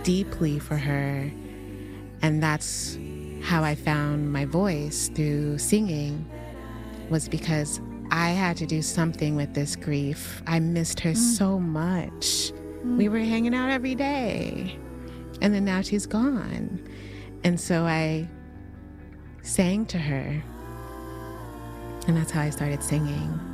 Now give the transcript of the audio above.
deeply for her. And that's how I found my voice, through singing, was because I had to do something with this grief. I missed her so much. We were hanging out every day. And then now she's gone. And so I sang to her. And that's how I started singing.